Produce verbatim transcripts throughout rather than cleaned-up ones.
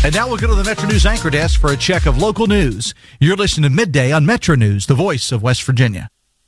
And now we'll go to the Metro News Anchor Desk for a check of local news. You're listening to Midday on Metro News, the voice of West Virginia.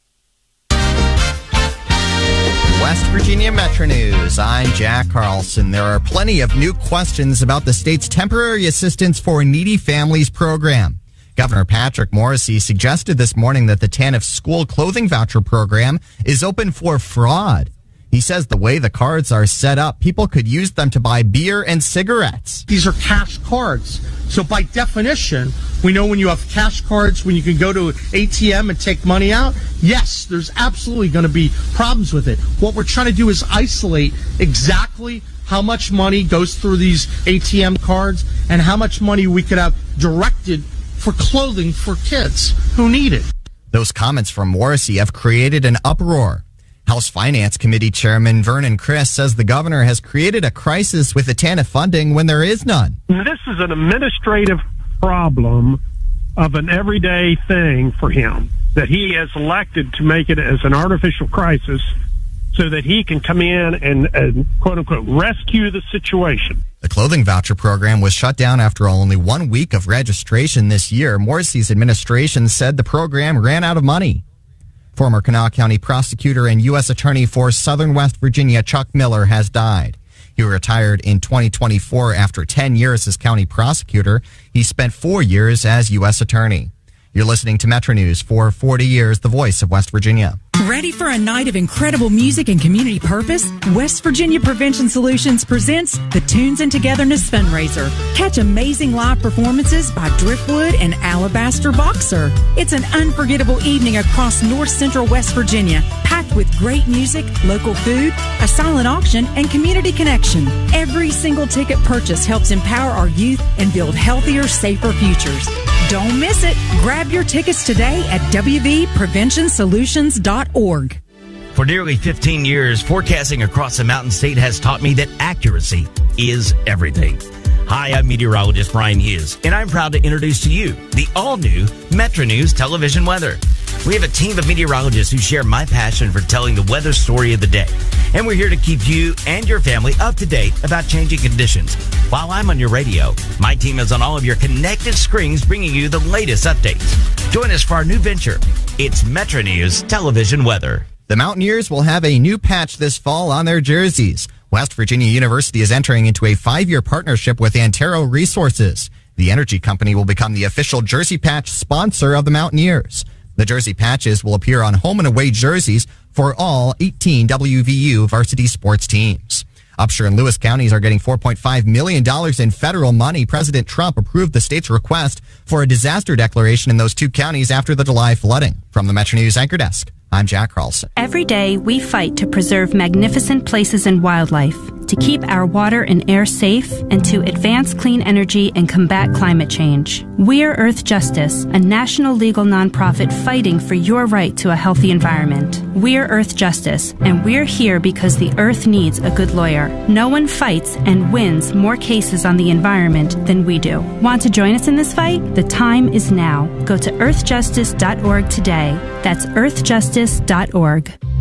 West Virginia Metro News. I'm Jack Carlson. There are plenty of new questions about the state's Temporary Assistance for Needy Families program. Governor Patrick Morrisey suggested this morning that the TANF school clothing voucher program is open for fraud. He says the way the cards are set up, people could use them to buy beer and cigarettes. These are cash cards. So by definition, we know when you have cash cards, when you can go to an A T M and take money out, yes, there's absolutely going to be problems with it. What we're trying to do is isolate exactly how much money goes through these A T M cards and how much money we could have directed for clothing for kids who need it. Those comments from Morrisey have created an uproar. House Finance Committee Chairman Vernon Criss says the governor has created a crisis with the TANF funding when there is none. This is an administrative problem of an everyday thing for him, that he has elected to make it as an artificial crisis so that he can come in and, and quote-unquote, rescue the situation. The clothing voucher program was shut down after only one week of registration this year. Morrisey's administration said the program ran out of money. Former Kanawha County prosecutor and U S attorney for Southern West Virginia, Chuck Miller, has died. He retired in twenty twenty-four after ten years as county prosecutor. He spent four years as U S attorney. You're listening to Metro News for forty years, the voice of West Virginia. Ready for a night of incredible music and community purpose? West Virginia Prevention Solutions presents the Tunes and Togetherness Fundraiser. Catch amazing live performances by Driftwood and Alabaster Boxer. It's an unforgettable evening across North Central West Virginia, packed with great music, local food, a silent auction, and community connection. Every single ticket purchase helps empower our youth and build healthier, safer futures. Don't miss it. Grab your tickets today at w v prevention solutions dot org. For nearly fifteen years, forecasting across the Mountain State has taught me that accuracy is everything. Hi, I'm meteorologist Brian Hughes, and I'm proud to introduce to you the all-new Metro News television weather. We have a team of meteorologists who share my passion for telling the weather story of the day. And we're here to keep you and your family up to date about changing conditions. While I'm on your radio, my team is on all of your connected screens bringing you the latest updates. Join us for our new venture. It's Metro News Television Weather. The Mountaineers will have a new patch this fall on their jerseys. West Virginia University is entering into a five-year partnership with Antero Resources. The energy company will become the official jersey patch sponsor of the Mountaineers. The jersey patches will appear on home and away jerseys for all eighteen W V U varsity sports teams. Upshur and Lewis counties are getting four point five million dollars in federal money. President Trump approved the state's request for a disaster declaration in those two counties after the July flooding. From the Metro News Anchor Desk, I'm Jack Carlson. Every day, we fight to preserve magnificent places and wildlife, to keep our water and air safe, and to advance clean energy and combat climate change. We're Earth Justice, a national legal nonprofit fighting for your right to a healthy environment. We're Earth Justice, and we're here because the Earth needs a good lawyer. No one fights and wins more cases on the environment than we do. Want to join us in this fight? The time is now. Go to earth justice dot org today. That's earth justice dot org.